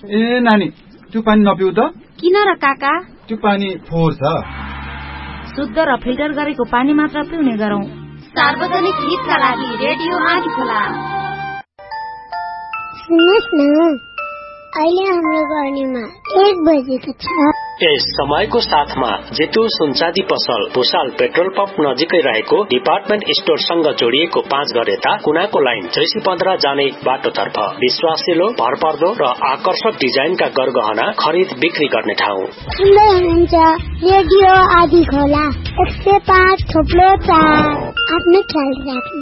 ए नानी, त्यो पानी नपिउ त। किन र काका? त्यो पानी फोहोर छ। शुद्ध र फिल्टर गरेको पानी मात्र पिउने गरौँ। सार्वजनिक हितका लागि रेडियो आँधीखोला। सुन्नुहोस् न, अहिले हाम्रो गर्नेमा 1 बजेको छ। यस समयको साथमा जेतु सुनचाँदी पसल भुसाल पेट्रोल पम्प नजिकै रहेको डिपार्टमेन्ट स्टोरसँग जोडिएको 5 घर यता कुनाको लाइन 315 जाने बाटोतर्फ विश्वासिलो, भरपर्दो र आकर्षक डिजाइनका गरगहना खरिद बिक्री गर्ने ठाउँ। सुन्दै हुनुहुन्छ रेडियो आँधीखोला 105.4। आफ्नो ख्याल राख्नु।